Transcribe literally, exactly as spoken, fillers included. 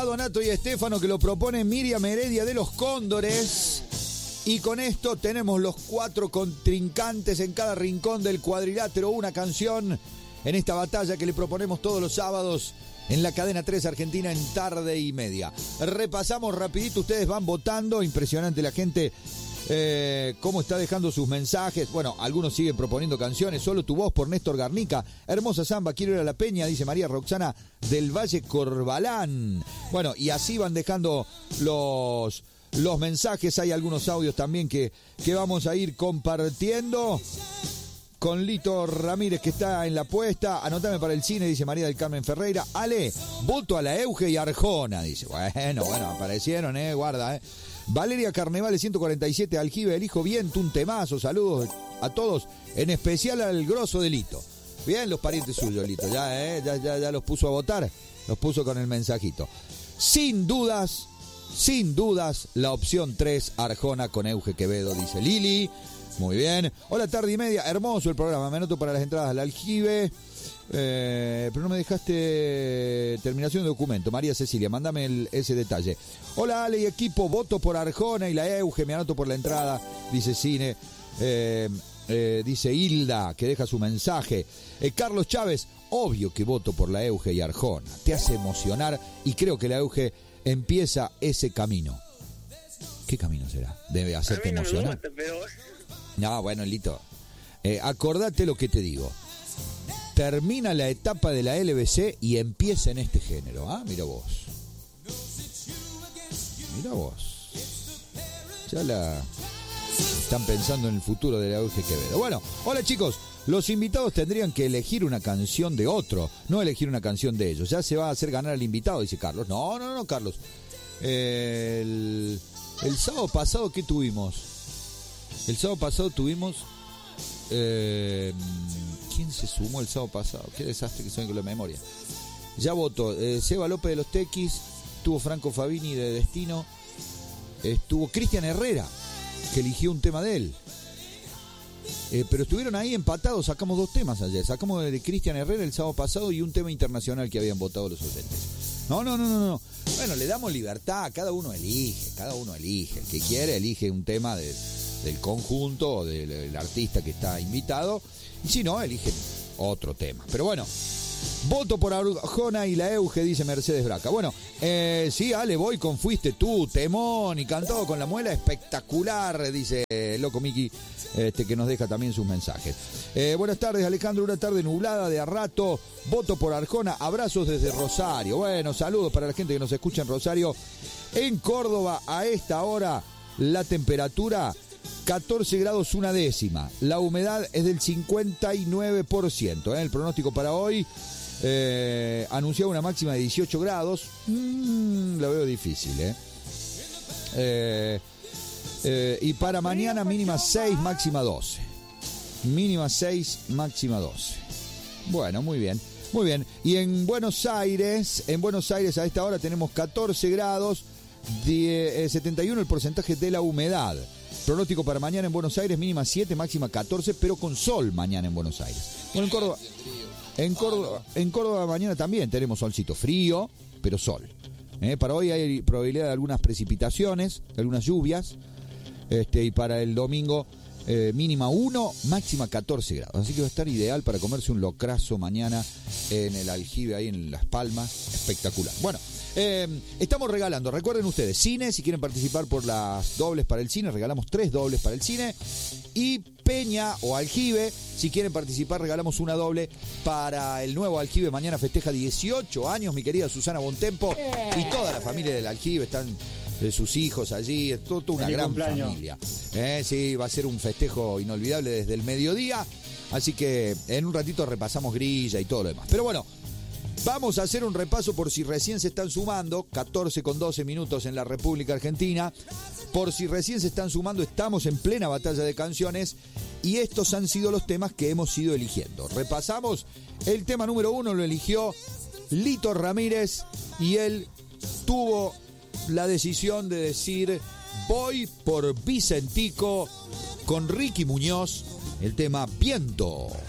Donato y Estefano, que lo propone Miriam Heredia de los Cóndores. Y con esto tenemos los cuatro contrincantes en cada rincón del cuadrilátero. Una canción en esta batalla que le proponemos todos los sábados en la cadena tres Argentina en tarde y media. Repasamos rapidito, ustedes van votando. Impresionante la gente, eh, cómo está dejando sus mensajes. Bueno, algunos siguen proponiendo canciones. Solo tu voz por Néstor Garnica. Hermosa samba, quiero ir a la Peña, dice María Roxana del Valle Corbalán. Bueno, y así van dejando los... Los mensajes, hay algunos audios también que, que vamos a ir compartiendo con Lito Ramírez, que está en la puesta. Anotame para el cine, dice María del Carmen Ferreira. Ale, voto a la Euge y Arjona, dice. Bueno, bueno, aparecieron, eh, guarda, eh. Valeria Carnevale ciento cuarenta y siete, Aljibe, el hijo viento, un temazo. Saludos a todos, en especial al grosso de Lito. Bien, los parientes suyos, Lito, ya, eh, ya, ya, ya los puso a votar, los puso con el mensajito. Sin dudas... Sin dudas, la opción tres, Arjona con Euge Quevedo, dice Lili. Muy bien. Hola, tarde y media. Hermoso el programa. Me anoto para las entradas al Aljibe. Eh, pero no me dejaste terminación de documento. María Cecilia, mándame el, ese detalle. Hola, Ale y equipo. Voto por Arjona y la Euge. Me anoto por la entrada, dice Cine. Eh, eh, dice Hilda, que deja su mensaje. Eh, Carlos Chávez, obvio que voto por la Euge y Arjona. Te hace emocionar y creo que la Euge empieza ese camino. ¿Qué camino será? Debe hacerte no emocionar. Gusta, pero... No, bueno, Lito. Eh, acordate lo que te digo. Termina la etapa de la L B C y empieza en este género. Ah, mira vos. Mira vos. Ya la... Están pensando en el futuro de la Euge Quevedo. Bueno, hola chicos. Los invitados tendrían que elegir una canción de otro, no elegir una canción de ellos. Ya se va a hacer ganar al invitado, dice Carlos. No, no, no, Carlos. Eh, el, el sábado pasado, ¿qué tuvimos? El sábado pasado tuvimos... Eh, ¿Quién se sumó el sábado pasado? Qué desastre que soy con la memoria. Ya votó. Eh, Seba López de los Tequis, estuvo Franco Fabini de Destino, estuvo Cristian Herrera, que eligió un tema de él. Eh, pero estuvieron ahí empatados, sacamos dos temas ayer. Sacamos de Cristian Herrera el sábado pasado y un tema internacional que habían votado los oyentes. No, no, no, no, no. Bueno, le damos libertad, cada uno elige, cada uno elige. El que quiere elige un tema de, del conjunto o del, del artista que está invitado. Y si no, eligen otro tema. Pero bueno, voto por Arjona y la Euge, dice Mercedes Braca. Bueno, eh, sí, Ale, voy con Fuiste tú, temón, y cantado con la muela, espectacular, dice eh, Loco Miki, este, que nos deja también sus mensajes. Eh, buenas tardes, Alejandro, una tarde nublada de a rato, voto por Arjona, abrazos desde Rosario. Bueno, saludos para la gente que nos escucha en Rosario. En Córdoba, a esta hora, la temperatura... catorce grados una décima. La humedad es del cincuenta y nueve por ciento. ¿eh? El pronóstico para hoy eh, anunciaba una máxima de dieciocho grados. Mm, lo veo difícil. ¿eh? Eh, eh, y para mañana mínima seis, máxima doce. Mínima seis, máxima doce. Bueno, muy bien. Muy bien. Y en Buenos Aires, en Buenos Aires a esta hora tenemos catorce grados, de, eh, setenta y uno el porcentaje de la humedad. Pronóstico para mañana en Buenos Aires, mínima siete, máxima catorce, pero con sol mañana en Buenos Aires. Bueno, en Córdoba, en Córdoba, en Córdoba mañana también tenemos solcito, frío, pero sol. Eh, para hoy hay probabilidad de algunas precipitaciones, de algunas lluvias, este, y para el domingo eh, mínima uno, máxima catorce grados. Así que va a estar ideal para comerse un locrazo mañana en el Aljibe, ahí en Las Palmas. Espectacular. Bueno. Eh, estamos regalando, recuerden ustedes, cine, si quieren participar por las dobles para el cine, regalamos tres dobles para el cine. Y Peña o Aljibe, si quieren participar, regalamos una doble para el nuevo Aljibe. Mañana festeja dieciocho años, mi querida Susana Bontempo y toda la familia del Aljibe, están de sus hijos allí, es toda una gran cumpleaños. Familia. Eh, sí, va a ser un festejo inolvidable desde el mediodía, así que en un ratito repasamos grilla y todo lo demás. Pero bueno, vamos a hacer un repaso por si recién se están sumando, catorce con doce minutos en la República Argentina. Por si recién se están sumando, estamos en plena batalla de canciones y estos han sido los temas que hemos ido eligiendo. Repasamos, el tema número uno lo eligió Lito Ramírez y él tuvo la decisión de decir voy por Vicentico con Ricky Muñoz, el tema Viento.